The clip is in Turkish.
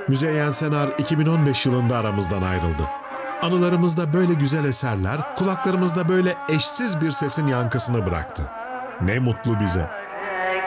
Müzeyyen Senar 2015 yılında aramızdan ayrıldı. Anılarımızda böyle güzel eserler, kulaklarımızda böyle eşsiz bir sesin yankısını bıraktı. Ne mutlu bize.